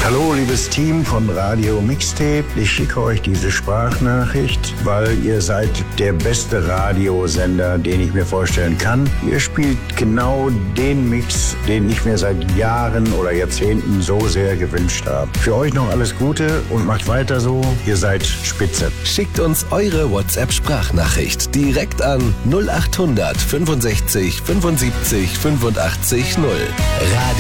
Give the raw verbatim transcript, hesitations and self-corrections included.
Hallo, liebes Team von Radio Mixtape. Ich schicke euch diese Sprachnachricht, weil ihr seid der beste Radiosender, den ich mir vorstellen kann. Ihr spielt genau den Mix, den ich mir seit Jahren oder Jahrzehnten so sehr gewünscht habe. Für euch noch alles Gute und macht weiter so. Ihr seid spitze. Schickt uns eure WhatsApp-Sprachnachricht direkt an null acht hundert fünfundsechzig fünfundsiebzig fünfundachtzig null. Radio